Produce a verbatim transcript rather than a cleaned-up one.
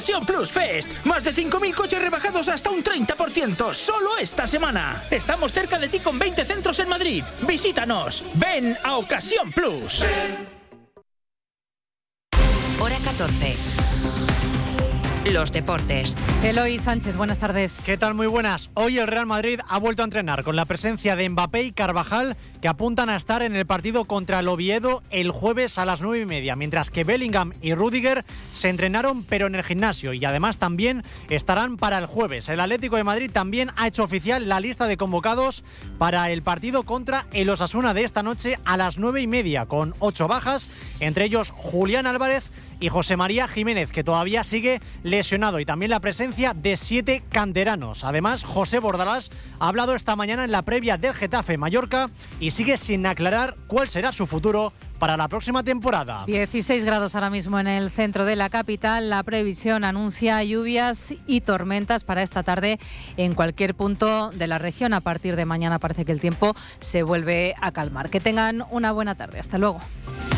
Ocasión Plus Fest. Más de cinco mil coches rebajados hasta un treinta por ciento. Solo esta semana. Estamos cerca de ti con veinte centros en Madrid. Visítanos. Ven a Ocasión Plus. Hora catorce. Los deportes. Eloy Sánchez, buenas tardes. ¿Qué tal? Muy buenas. Hoy el Real Madrid ha vuelto a entrenar con la presencia de Mbappé y Carvajal, que apuntan a estar en el partido contra el Oviedo el jueves a las nueve y media, mientras que Bellingham y Rüdiger se entrenaron pero en el gimnasio y además también estarán para el jueves. El Atlético de Madrid también ha hecho oficial la lista de convocados para el partido contra el Osasuna de esta noche a las nueve y media, con ocho bajas, entre ellos Julián Álvarez y José María Jiménez, que todavía sigue lesionado, y también la presencia de siete canteranos. Además, José Bordalás ha hablado esta mañana en la previa del Getafe Mallorca y sigue sin aclarar cuál será su futuro para la próxima temporada. dieciséis grados ahora mismo en el centro de la capital. La previsión anuncia lluvias y tormentas para esta tarde en cualquier punto de la región. A partir de mañana parece que el tiempo se vuelve a calmar. Que tengan una buena tarde. Hasta luego.